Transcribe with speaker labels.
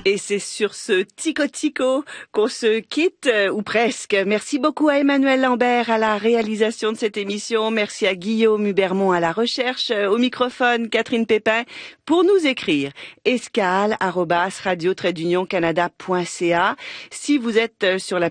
Speaker 1: Et c'est sur ce tico-tico qu'on se quitte, ou presque. Merci beaucoup à Emmanuel Lambert à la réalisation de cette émission. Merci à Guillaume Hubermont à la recherche. Au microphone, Catherine Pépin. Pour nous écrire, escale@radio-canada.ca. Si vous êtes sur la